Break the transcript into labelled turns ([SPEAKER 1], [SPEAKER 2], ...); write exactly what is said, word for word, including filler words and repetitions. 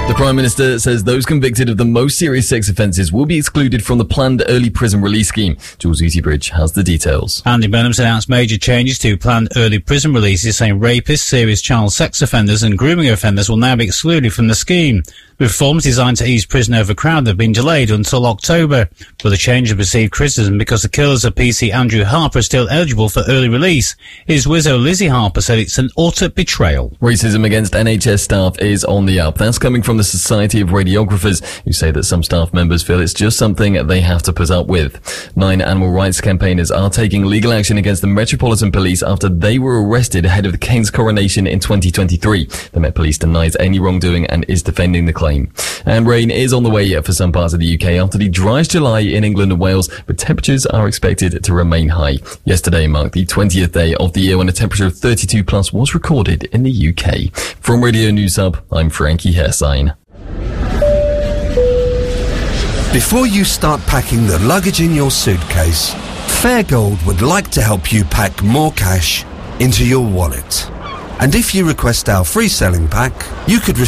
[SPEAKER 1] The Prime Minister says those convicted of the most serious sex offences will be excluded from the planned early prison release scheme. Jules Easybridge has the details.
[SPEAKER 2] Andy Burnham's announced major changes to planned early prison releases, saying rapists, serious child sex offenders and grooming offenders will now be excluded from the scheme. Reforms designed to ease prison overcrowding have been delayed until October, but the change has received criticism because the killers of P C Andrew Harper are still eligible for early release. His widow Lizzie Harper said it's an utter betrayal.
[SPEAKER 1] Racism against N H S staff is on the up. That's coming from the Society of Radiographers, who say that some staff members feel it's just something they have to put up with. Nine animal rights campaigners are taking legal action against the Metropolitan Police after they were arrested ahead of the King's coronation in twenty twenty-three. The Met Police denies any wrongdoing and is defending the claim. And rain is on the way for some parts of the U K after the driest July in England and Wales, but temperatures are expected to remain high. Yesterday marked the twentieth day of the year when a temperature of thirty-two plus was recorded in the U K. From Radio News Hub, I'm Frankie Hairsign.
[SPEAKER 3] Before you start packing the luggage in your suitcase, Fairgold would like to help you pack more cash into your wallet. And if you request our free selling pack, you could receive